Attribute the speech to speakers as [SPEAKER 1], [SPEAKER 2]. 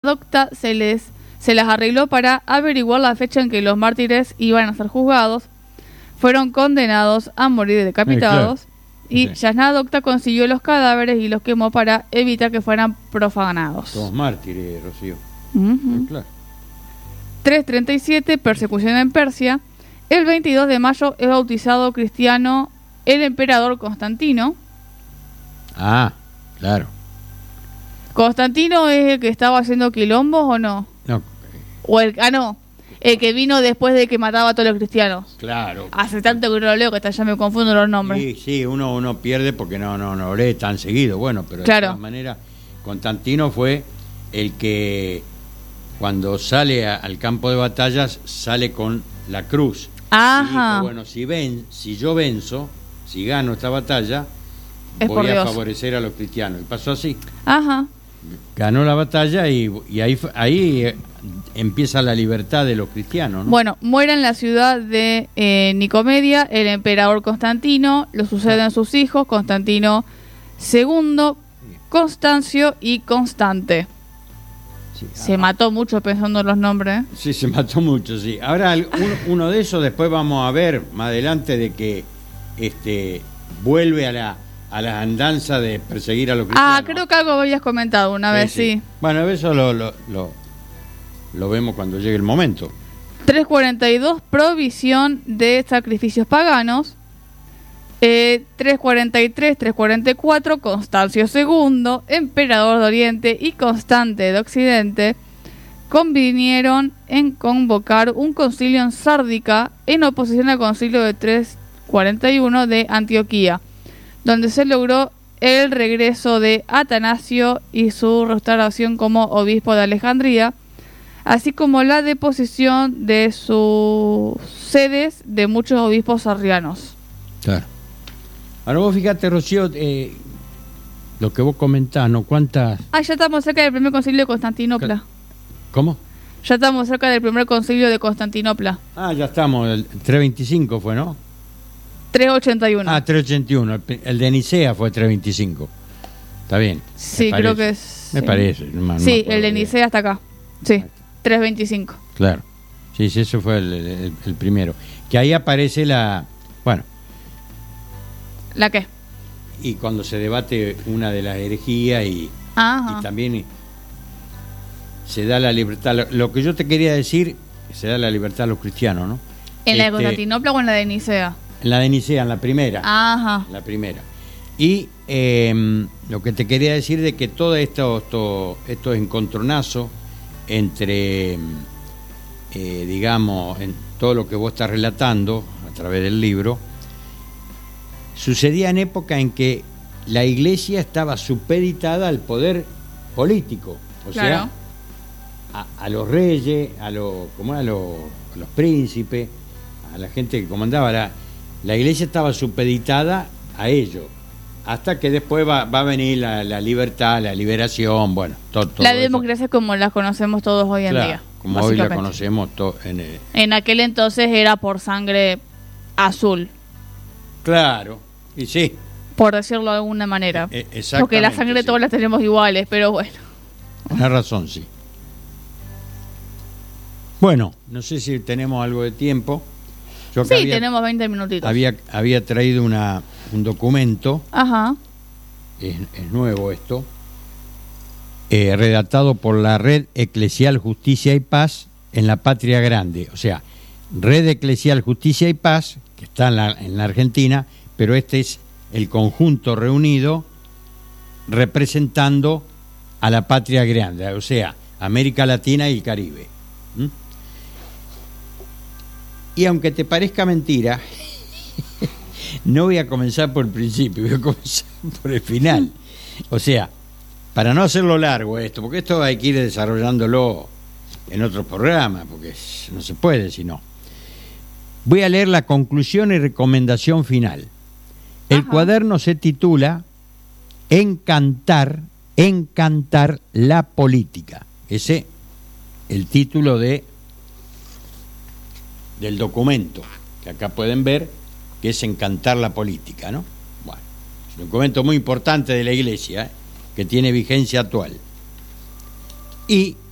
[SPEAKER 1] Docta se las arregló para averiguar la fecha en que los mártires iban a ser juzgados. Fueron condenados a morir decapitados. Y Yasna Docta consiguió los cadáveres y los quemó para evitar que fueran profanados.
[SPEAKER 2] Todos mártires, Rocío. Claro.
[SPEAKER 1] 337, persecución en Persia. El 22 de mayo es bautizado cristiano el emperador Constantino.
[SPEAKER 2] Ah, claro.
[SPEAKER 1] ¿Constantino es el que estaba haciendo quilombos o no?
[SPEAKER 2] No.
[SPEAKER 1] O el que vino después de que mataba a todos los cristianos.
[SPEAKER 2] Claro.
[SPEAKER 1] Hace tanto que no lo leo que hasta ya me confundo los nombres.
[SPEAKER 2] Sí, uno pierde porque no lee tan seguido. Bueno, pero
[SPEAKER 1] claro.
[SPEAKER 2] De todas maneras, Constantino fue el que cuando sale al campo de batallas sale con la cruz.
[SPEAKER 1] Ajá.
[SPEAKER 2] Y dijo, bueno, si yo venzo, si gano esta batalla, voy a favorecer a los cristianos. Y pasó así.
[SPEAKER 1] Ajá.
[SPEAKER 2] Ganó la batalla y ahí empieza la libertad de los cristianos, ¿no?
[SPEAKER 1] Bueno, muere en la ciudad de Nicomedia el emperador Constantino, lo suceden sus hijos, Constantino II, Constancio y Constante. Sí, se mató mucho pensando en los nombres.
[SPEAKER 2] Sí, se mató mucho, sí. Ahora, uno de esos después vamos a ver más adelante de que vuelve a las andanzas de perseguir a los cristianos.
[SPEAKER 1] Ah, creo que algo habías comentado una vez, sí.
[SPEAKER 2] Bueno, eso lo vemos cuando llegue el momento.
[SPEAKER 1] 342, provisión de sacrificios paganos. 343, 344, Constancio II, emperador de Oriente y Constante de Occidente, convinieron en convocar un concilio en Sárdica en oposición al concilio de 341 de Antioquía, donde se logró el regreso de Atanasio y su restauración como obispo de Alejandría, así como la deposición de sus sedes de muchos obispos arrianos.
[SPEAKER 2] Claro. Ahora vos fíjate, Rocío, lo que vos comentás, ¿no? ¿Cuántas?
[SPEAKER 1] Ya estamos cerca del primer concilio de Constantinopla.
[SPEAKER 2] ¿Cómo?
[SPEAKER 1] Ya estamos cerca del primer concilio de Constantinopla.
[SPEAKER 2] Ya estamos, el 325 fue, ¿no?
[SPEAKER 1] 381.
[SPEAKER 2] 381, el de Nicea fue 325. Está bien.
[SPEAKER 1] Sí, creo que es...
[SPEAKER 2] Me parece.
[SPEAKER 1] Sí, el de Nicea está acá. Sí, 325.
[SPEAKER 2] Claro. Sí, ese fue el primero. Que ahí aparece bueno.
[SPEAKER 1] ¿La qué?
[SPEAKER 2] Y cuando se debate una de las herejías y también se da la libertad. Lo que yo te quería decir, se da la libertad a los cristianos, ¿no?
[SPEAKER 1] ¿En la de Constantinopla o en la de Nicea?
[SPEAKER 2] En la de Nicea, en la primera.
[SPEAKER 1] Ajá.
[SPEAKER 2] La primera. Y lo que te quería decir de que todo estos encontronazos entre, digamos, en todo lo que vos estás relatando a través del libro, sucedía en época en que la Iglesia estaba supeditada al poder político, o
[SPEAKER 1] claro.
[SPEAKER 2] sea, a los reyes, a los príncipes, a la gente que comandaba. La Iglesia estaba supeditada a ello, hasta que después va a venir la libertad, la liberación, bueno, todo
[SPEAKER 1] la democracia eso. Como la conocemos todos hoy en día.
[SPEAKER 2] Como hoy la conocemos
[SPEAKER 1] en aquel entonces era por sangre azul.
[SPEAKER 2] Claro, y sí.
[SPEAKER 1] Por decirlo de alguna manera.
[SPEAKER 2] Exactamente.
[SPEAKER 1] Porque la sangre todas las tenemos iguales, pero bueno.
[SPEAKER 2] Tienes razón, sí. Bueno, no sé si tenemos algo de tiempo.
[SPEAKER 1] Sí, tenemos 20 minutitos.
[SPEAKER 2] Había traído un documento.
[SPEAKER 1] Ajá.
[SPEAKER 2] Es nuevo esto. Redactado por la Red Eclesial Justicia y Paz en la Patria Grande. O sea, Red Eclesial Justicia y Paz, que está en la Argentina, pero este es el conjunto reunido representando a la Patria Grande, o sea, América Latina y el Caribe. Y aunque te parezca mentira, no voy a comenzar por el principio, voy a comenzar por el final. O sea, para no hacerlo largo esto, porque esto hay que ir desarrollándolo en otro programa, porque no se puede si no. Voy a leer la conclusión y recomendación final. El cuaderno se titula Encantar la política. Ese el título del documento, que acá pueden ver, que es Encantar la política, ¿no? Bueno, es un documento muy importante de la Iglesia, que tiene vigencia actual. Y